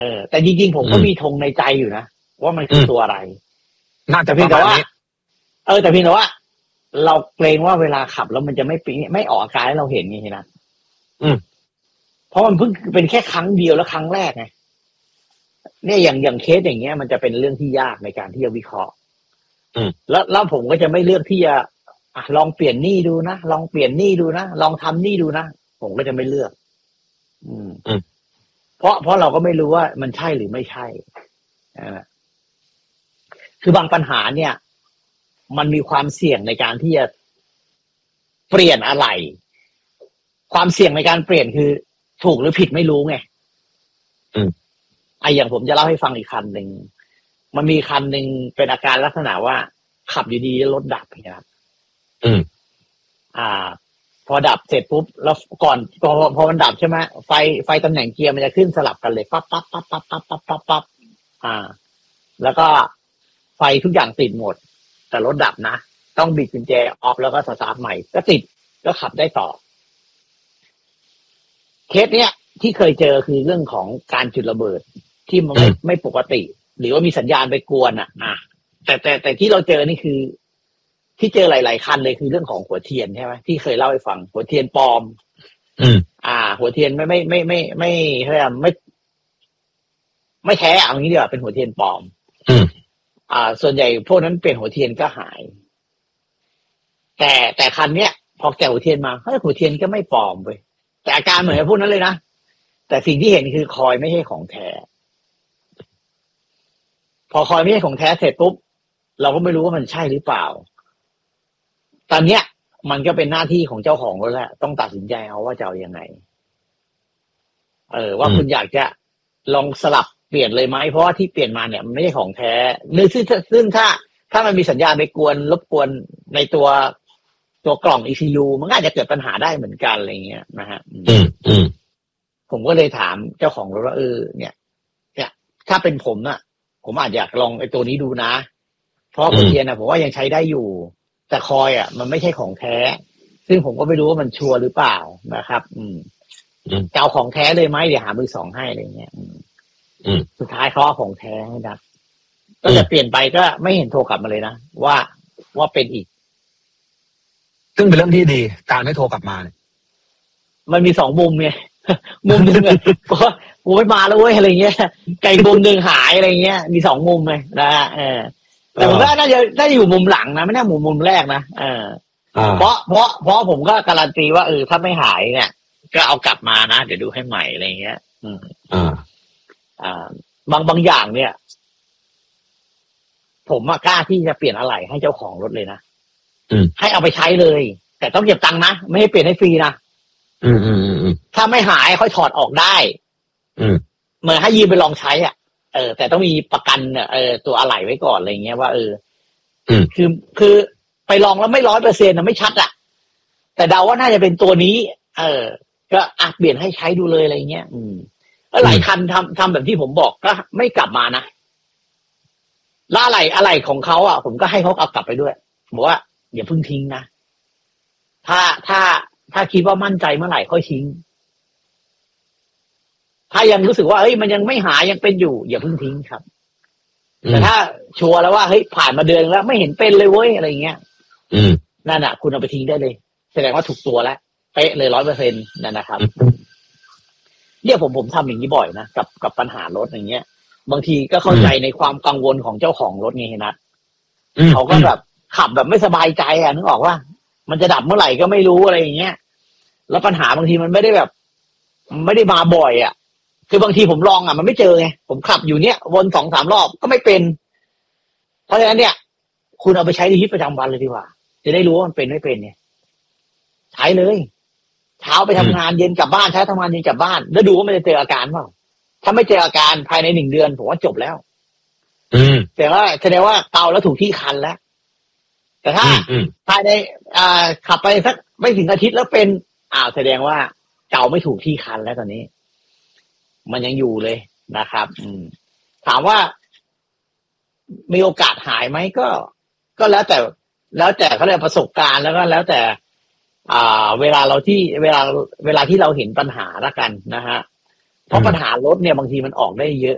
แต่จริงๆผมก็มีธงในใจอยู่นะว่ามันคือตัวอะไรน่าจะเพียงแต่ว่าแต่เพียงแต่ว่าเราเกรงว่าเวลาขับแล้วมันจะไม่ออกอาการให้เราเห็นไงนะเพราะมันเพิ่งเป็นแค่ครั้งเดียวและครั้งแรกไงเนี่ยอย่างเคสอย่างเงี้ยมันจะเป็นเรื่องที่ยากในการที่จะวิเคราะห์แล้วผมก็จะไม่เลือกที่จะลองเปลี่ยนนี่ดูนะลองเปลี่ยนนี่ดูนะลองทำนี่ดูนะผมก็จะไม่เลือกเพราะเราก็ไม่รู้ว่ามันใช่หรือไม่ใช่คือบางปัญหาเนี่ยมันมีความเสี่ยงในการที่จะเปลี่ยนอะไรความเสี่ยงในการเปลี่ยนคือถูกหรือผิดไม่รู้ไงอย่างผมจะเล่าให้ฟังอีกคันหนึ่งมันมีคันหนึ่งเป็นอาการลักษณะว่าขับอยู่ดีรถดับครับพอดับเสร็จปุ๊บแล้วก่อนพอมันดับใช่ไหมไฟตำแหน่งเกียร์มันจะขึ้นสลับกันเลยปั๊บปั๊บปั๊บปั๊บปั๊บปั๊บปั๊บปั๊บแล้วก็ไฟทุกอย่างติดหมดแต่รถดับนะต้องบิดกุญแจออฟแล้วก็สตาร์ทใหม่ก็ติดก็ขับได้ต่อเคสเนี้ยที่เคยเจอคือเรื่องของการจุดระเบิดที่มันไม่ปกติหรือว่ามีสัญญาณไปกวนแต่ที่เราเจอนี่คือที่เจอหลายๆคันเลยคือเรื่องของหัวเทียนใช่ไหมที่เคยเล่าให้ฟังหัวเทียนปลอมหัวเทียนไม่แท้เอางี้ดีกว่าเป็นหัวเทียนปลอมส่วนใหญ่พวกนั้นเปลี่ยนหัวเทียนก็หายแต่คันเนี้ยพอแกะหัวเทียนมาหัวเทียนก็ไม่ปลอมเว้ยแต่อาการเหมือนกับพวกนั้นเลยนะแต่สิ่งที่เห็นคือคอยไม่ใช่ของแท้พอคอยไม่ใช่ของแท้เสร็จปุ๊บเราก็ไม่รู้ว่ามันใช่หรือเปล่าตอนเนี้ยมันก็เป็นหน้าที่ของเจ้าของรถแหละต้องตัดสินใจเอาว่าจะเอายังไงว่าคุณอยากจะลองสลับเปลี่ยนเลยไหมเพราะว่าที่เปลี่ยนมาเนี่ยมันไม่ใช่ของแท้หรือซึ่งถ้ามันมีสัญญาณไปรบกวนในตัวกล่อง ECU มันก็อาจจะเกิดปัญหาได้เหมือนกันอะไรเงี้ยนะฮะผมก็เลยถามเจ้าของรถว่าเนี่ยถ้าเป็นผมน่ะผมอาจอยากลองไอ้ตัวนี้ดูนะเพราะหัวเทียนผมว่ายังใช้ได้อยู่แต่คอยมันไม่ใช่ของแท้ซึ่งผมก็ไม่รู้ว่ามันชัวร์หรือเปล่านะครับจะเอาของแท้เลยไหมเดี๋ยวหามือสองให้อะไรเงี้ยสุดท้ายเขาเอาของแท้ให้นะก็จะเปลี่ยนไปก็ไม่เห็นโทรกลับมาเลยนะว่าเป็นอีกซึ่งเป็นเรื่องที่ดีการไม่โทรกลับมาเนี่ยมันมีสองมุมไงมุมหนึ่งก็กูไม่มาแล้วเว้ยอะไรเงี้ยไก่มุมหนึ่งหายอะไรเงี้ยมีสองมุมเลยนะแต่ผมว่าน่าจะอยู่มุมหลังนะไม่น่ามุมแรกนะเพราะผมก็การันตีว่าถ้าไม่หายเนี่ยก็เอากลับมานะเดี๋ยวดูให้ใหม่อะไรเงี้ยบางอย่างเนี่ยผมกล้าที่จะเปลี่ยนอะไหล่ให้เจ้าของรถเลยนะให้เอาไปใช้เลยแต่ต้องเก็บตังค์นะไม่ให้เปลี่ยนให้ฟรีนะถ้าไม่หายค่อยถอดออกได้เหมือนให้ยืมไปลองใช้แต่ต้องมีประกันตัวอะไหล่ไว้ก่อนอะไรเงี้ยว่าคือไปลองแล้วไม่100%นะไม่ชัดแต่เดาว่าน่าจะเป็นตัวนี้ก็เปลี่ยนให้ใช้ดูเลยอะไรเงี้ยหลายคันทำแบบที่ผมบอกก็ไม่กลับมานะแล้วอะไรของเขาผมก็ให้เขาเอากลับไปด้วยบอกว่าอย่าเพิ่งทิ้งนะถ้าคิดว่ามั่นใจเมื่อไหร่ค่อยทิ้งถ้ายังรู้สึกว่ามันยังไม่หายยังเป็นอยู่อย่าเพิ่งทิ้งครับแต่ถ้าชัวร์แล้วว่าผ่านมาเดือนแล้วไม่เห็นเป็นเลยเว้ยอะไรเงี้ยนั่นคุณเอาไปทิ้งได้เลยแสดงว่าถูกตัวแล้วเป๊ะเลย100%นั่นนะครับเนี่ยผมทำอย่างนี้บ่อยนะกับปัญหารถอย่างเงี้ยบางทีก็เข้าใจในความกังวลของเจ้าของรถไงนะเขาก็แบบขับแบบไม่สบายใจนึกออกว่ามันจะดับเมื่อไหร่ก็ไม่รู้อะไรอย่างเงี้ยแล้วปัญหาบางทีมันไม่ได้แบบไม่ได้มาบ่อยคือบางทีผมลองมันไม่เจอไงผมขับอยู่เนี้ยวน 2-3 รอบก็ไม่เป็นเพราะฉะนั้นเนี่ยคุณเอาไปใช้ในชีวิตประจำวันเลยดีกว่าจะได้รู้ว่ามันเป็นไม่เป็นเนี่ยใช้เลยเช้าไปทำงานเย็นกลับบ้านเช้าทำงานเย็นกลับบ้านแล้วดูว่ามันจะเจออาการเปล่าถ้าไม่เจออาการภายใน1 เดือนผมว่าจบแล้วแต่ว่าแสดงว่าเตาแล้วถูกที่คันแล้วแต่ถ้าภายในขับไปสักไม่ถึงอาทิตย์แล้วเป็นแสดงว่าเตาไม่ถูกที่คันแล้วตอนนี้มันยังอยู่เลยนะครับถามว่ามีโอกาสหายไหมก็แล้วแต่เขาเรียกประสบการณ์แล้วก็แล้วแต่เวลาที่เราเห็นปัญหาละกันนะฮะเพราะปัญหารถเนี่ยบางทีมันออกได้เยอะ